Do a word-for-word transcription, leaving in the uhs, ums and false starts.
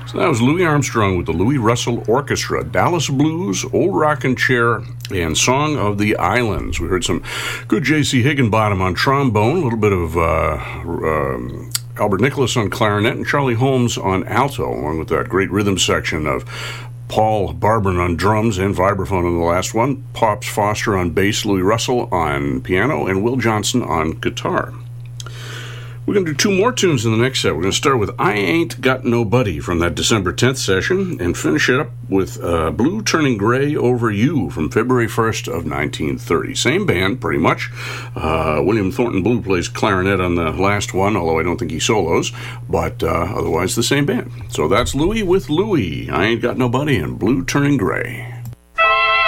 So that was Louis Armstrong with the Louis Russell Orchestra, Dallas Blues, Old Rockin' Chair, and Song of the Islands. We heard some good J C Higginbottom on trombone, a little bit of uh, um, Albert Nicholas on clarinet, and Charlie Holmes on alto, along with that great rhythm section of Paul Barberin on drums and vibraphone on the last one, Pops Foster on bass, Louis Russell on piano, and Will Johnson on guitar. We're going to do two more tunes in the next set. We're going to start with I Ain't Got Nobody from that December tenth session and finish it up with uh, Blue Turning Gray Over You from February first of nineteen thirty. Same band, pretty much. Uh, William Thornton Blue plays clarinet on the last one, although I don't think he solos, but uh, otherwise the same band. So that's Louis with Louis, I Ain't Got Nobody, and Blue Turning Gray.